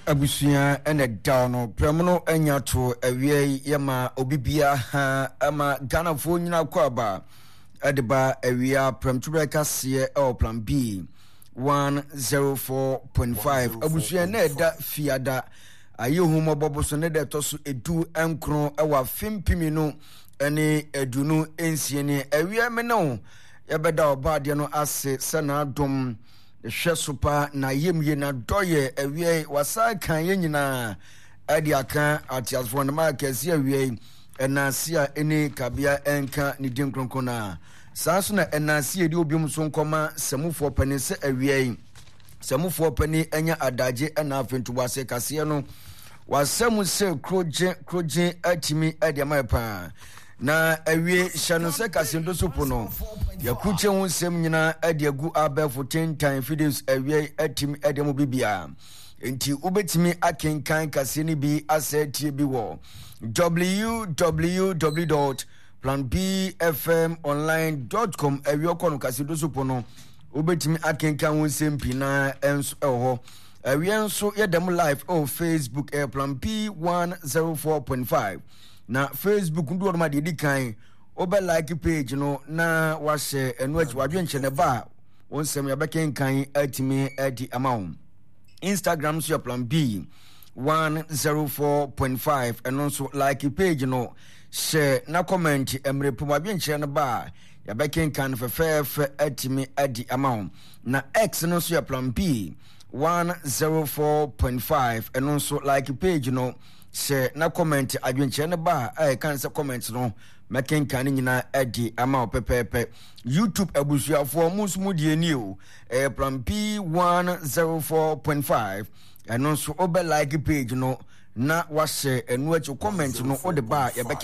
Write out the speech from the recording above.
Abusia ene down premono enya to awie yema obibia ha ama Ghana fo nyina kwaba edeba awia premture kase plan B 104.5 abusia na eda fiada ayehumo boboso ne de toso edu enkron ewa fimpimi no ene edunu ensie ne awia me no yebeda obade no ase sana dom hwe sopa na yemye na doye awie wasa kan yenyina adi aka atiasfo na makasi awie enase a eni kabia enka ni dinkronkona saso na enase edi obium so nkoma samufo pani se awie samufo pani enya adaje ena afentu wase kase no wasamu se kroje atimi adi amaepa na awie hyano se kase ndo sopo no yakuche hu sem nyina ade agu abefo 10 time videos awie atim ade mo bibia enti ubetimi akenkan kase ni bi asetie bi wo www.planbfmonline.com awie kono kase ndo sopo no ubetimi akenkan hu sem pina enso eho awie enso yedem live on Facebook plan B 104.5 na Facebook ndo ma de dikan obe like page no na wa share enu achi wadwenche ne ba wonsem ya bekenkan atimi adi amount Instagram so plan B 104.5 eno so like page no share na comment emre wadwenche ne ba ya bekenkan fefefe atimi adi amount na X no so plan B 104.5 eno so like page no share na comment adwenche ne ba kan se comment no making kan nyina edi ama pepepe YouTube abusuafo musumu die ni o plan B 104.5 eno so obe like page no na wa share enu achi comment no o de ba ya